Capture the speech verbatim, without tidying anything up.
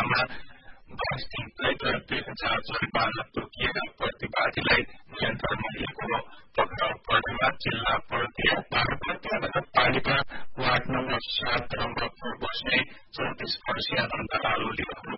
मामलामा बाइस दिनलाई दुई हजार जरिवाना तोकिएका प्रतिवादीलाई नियन्त्रणमा लिएको हो। पक्राउ पर्नेमा जिल्ला पर्दिया पार्वत्य नगरपालिका वार्ड नम्बर सात रंगपुर बस्ने चौतिस वर्षीय नन्दलाल ओली